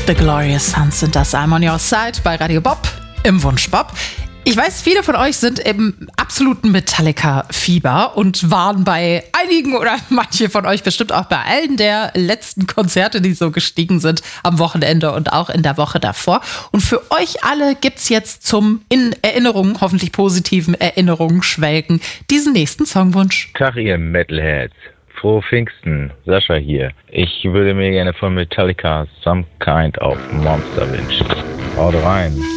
The Glorious Sons sind das. I'm on your side bei Radio Bob im Wunschbob. Ich weiß, viele von euch sind im absoluten Metallica-Fieber und waren bei einigen oder manche von euch bestimmt auch bei allen der letzten Konzerte, die so gestiegen sind am Wochenende und auch in der Woche davor. Und für euch alle gibt's jetzt zum in Erinnerungen, hoffentlich positiven Erinnerungen schwelgen, diesen nächsten Songwunsch. Tag, ihr Metalheads. Frohe Pfingsten, Sascha hier. Ich würde mir gerne von Metallica Some Kind of Monster wünschen. Haut rein.